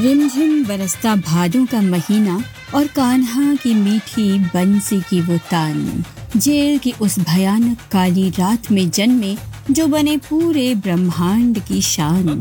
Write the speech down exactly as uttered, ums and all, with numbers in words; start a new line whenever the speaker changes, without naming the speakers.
रिमझिम बरसता भादों का महीना और कान्हा की मीठी बंसी की वो तान, जेल की उस भयानक काली रात में जन्मे जो बने पूरे ब्रह्मांड की शान।